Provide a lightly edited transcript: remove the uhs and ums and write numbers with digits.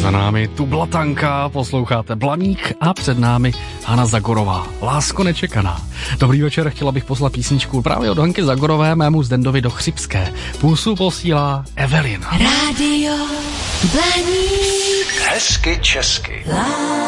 Za námi tu Blatanka, posloucháte Blaník a před námi Hana Zagorová. Lásko nečekaná. Dobrý večer, chtěla bych poslat písničku právě od Hanky Zagorové mému Zdendovi do Chřibské. Půlsu posílá Evelina. Rádio Blaník. Hezky česky.